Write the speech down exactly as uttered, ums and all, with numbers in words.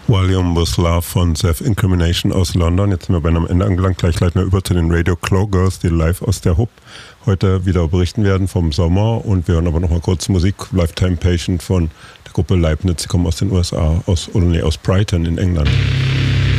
Volume with Love von Self-Incrimination aus London. Jetzt sind wir bei einem Ende angelangt. Gleich leiten wir über zu den Radio Claw Girls, die live aus der Hub heute wieder berichten werden vom Sommer. Und wir hören aber noch mal kurz Musik. Lifetime Patient von der Gruppe Leibniz. Sie kommen aus den U S A, aus, oder nee, aus Brighton in England.